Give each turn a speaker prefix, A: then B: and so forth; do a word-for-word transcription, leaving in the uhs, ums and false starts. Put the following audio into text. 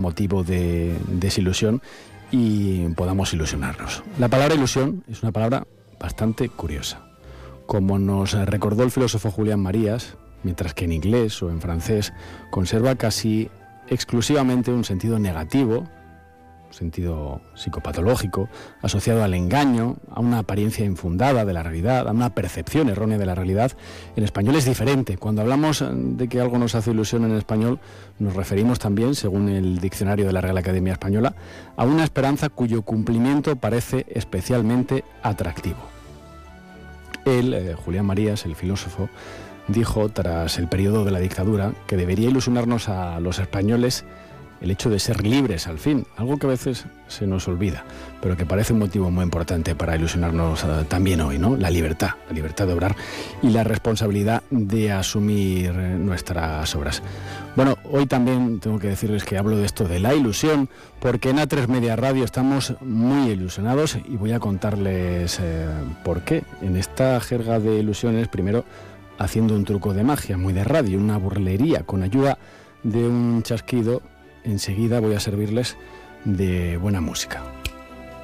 A: motivo de desilusión y podamos ilusionarnos. La palabra ilusión es una palabra bastante curiosa. Como nos recordó el filósofo Julián Marías, mientras que en inglés o en francés conserva casi exclusivamente un sentido negativo, un sentido psicopatológico, asociado al engaño, a una apariencia infundada de la realidad, a una percepción errónea de la realidad, en español es diferente. Cuando hablamos de que algo nos hace ilusión en español, nos referimos también, según el diccionario de la Real Academia Española, a una esperanza cuyo cumplimiento parece especialmente atractivo. Él, eh, Julián Marías, el filósofo, dijo, tras el periodo de la dictadura, que debería ilusionarnos a los españoles el hecho de ser libres al fin, algo que a veces se nos olvida, pero que parece un motivo muy importante para ilusionarnos uh, también hoy, ¿no? La libertad, la libertad de obrar y la responsabilidad de asumir eh, nuestras obras. Bueno, hoy también tengo que decirles que hablo de esto de la ilusión, porque en A tres Media Radio estamos muy ilusionados y voy a contarles eh, por qué. En esta jerga de ilusiones, primero haciendo un truco de magia, muy de radio, una burlería, con ayuda de un chasquido. Enseguida voy a servirles de buena música.